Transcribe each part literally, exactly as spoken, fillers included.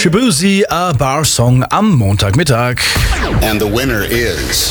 Shaboozey, a Bar Song am Montagmittag. And the winner is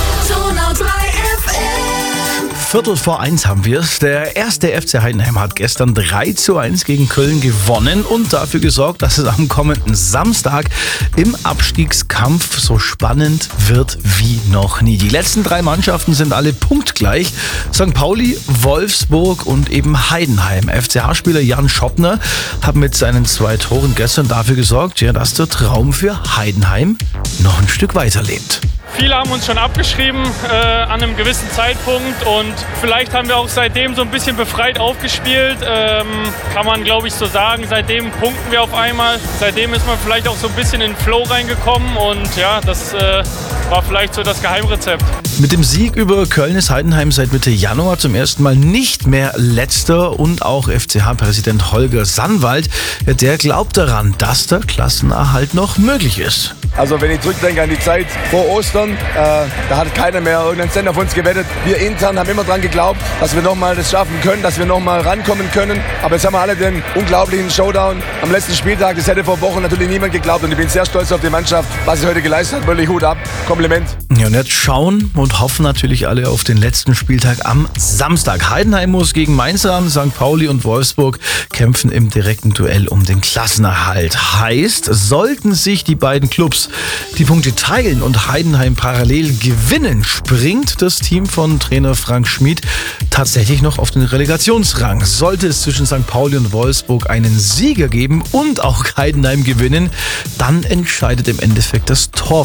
Viertel vor eins haben wir es. Der erste F C Heidenheim hat gestern drei zu eins gegen Köln gewonnen und dafür gesorgt, dass es am kommenden Samstag im Abstiegskampf so spannend wird wie noch nie. Die letzten drei Mannschaften sind alle punktgleich. Sankt Pauli, Wolfsburg und eben Heidenheim. F C H-Spieler Jan Schoppner hat mit seinen zwei Toren gestern dafür gesorgt, ja, dass der Traum für Heidenheim noch ein Stück weiterlebt. Viele haben uns schon abgeschrieben äh, an einem gewissen Zeitpunkt und vielleicht haben wir auch seitdem so ein bisschen befreit aufgespielt, ähm, kann man glaube ich so sagen. Seitdem punkten wir auf einmal, seitdem ist man vielleicht auch so ein bisschen in den Flow reingekommen und ja, das äh, war vielleicht so das Geheimrezept. Mit dem Sieg über Köln ist Heidenheim seit Mitte Januar zum ersten Mal nicht mehr Letzter und auch F C H-Präsident Holger Sandwald, der glaubt daran, dass der Klassenerhalt noch möglich ist. Also wenn ich zurückdenke an die Zeit vor Ostern, äh, da hat keiner mehr irgendeinen Cent auf uns gewettet. Wir intern haben immer dran geglaubt, dass wir nochmal das schaffen können, dass wir nochmal rankommen können. Aber jetzt haben wir alle den unglaublichen Showdown am letzten Spieltag. Das hätte vor Wochen natürlich niemand geglaubt und ich bin sehr stolz auf die Mannschaft, was sie heute geleistet hat. Wirklich Hut ab, Kompliment. Ja, und jetzt schauen und hoffen natürlich alle auf den letzten Spieltag am Samstag. Heidenheim muss gegen Mainz ran, Sankt Pauli und Wolfsburg kämpfen im direkten Duell um den Klassenerhalt. Heißt, sollten sich die beiden Clubs die Punkte teilen und Heidenheim parallel gewinnen, springt das Team von Trainer Frank Schmid tatsächlich noch auf den Relegationsrang. Sollte es zwischen Sankt Pauli und Wolfsburg einen Sieger geben und auch Heidenheim gewinnen, dann entscheidet im Endeffekt das Tor